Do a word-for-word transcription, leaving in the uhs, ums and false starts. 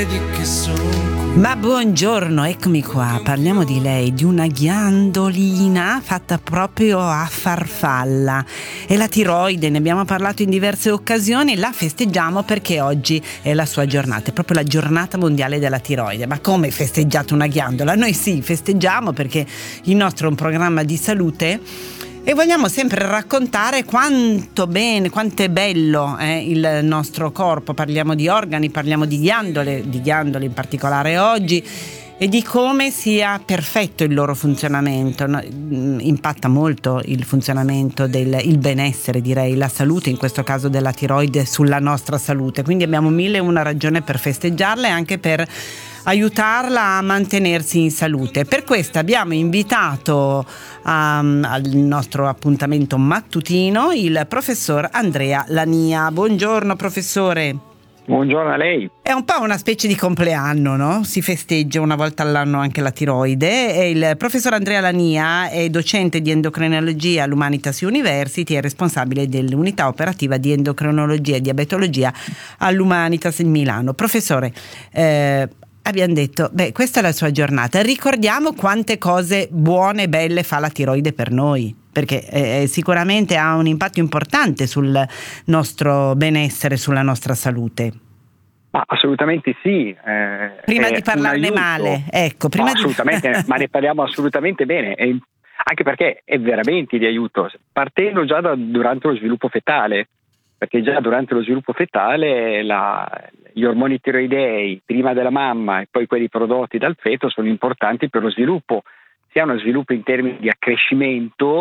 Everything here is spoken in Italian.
vedi che sono qui. Ma buongiorno, eccomi qua. Parliamo di lei, di una ghiandolina fatta proprio a farfalla. È la tiroide, ne abbiamo parlato in diverse occasioni, la festeggiamo perché oggi è la sua giornata, è proprio la giornata mondiale della tiroide. Ma come festeggiate una ghiandola? Noi sì, festeggiamo perché il nostro è un programma di salute e vogliamo sempre raccontare quanto bene, quanto è bello eh, il nostro corpo. Parliamo di organi, parliamo di ghiandole, di ghiandole in particolare oggi, e di come sia perfetto il loro funzionamento. No, impatta molto il funzionamento del il benessere, direi, la salute, in questo caso della tiroide, sulla nostra salute. Quindi abbiamo mille e una ragione per festeggiarla e anche per aiutarla a mantenersi in salute. Per questo abbiamo invitato um, al nostro appuntamento mattutino il professor Andrea Lania. Buongiorno professore. Buongiorno a lei. È un po' una specie di compleanno, no? Si festeggia una volta all'anno anche la tiroide. E il professor Andrea Lania è docente di endocrinologia all'Humanitas University e responsabile dell'unità operativa di endocrinologia e diabetologia all'Humanitas in Milano. Professore, eh, abbiamo detto, beh, questa è la sua giornata. Ricordiamo quante cose buone e belle fa la tiroide per noi, perché eh, sicuramente ha un impatto importante sul nostro benessere, sulla nostra salute. Ma assolutamente sì. Eh, prima di parlarne male, ecco. Prima no, assolutamente, di... ma ne parliamo assolutamente bene, e anche perché è veramente di aiuto, partendo già da, durante lo sviluppo fetale, perché già durante lo sviluppo fetale la, gli ormoni tiroidei, prima della mamma e poi quelli prodotti dal feto, sono importanti per lo sviluppo, sia uno sviluppo in termini di accrescimento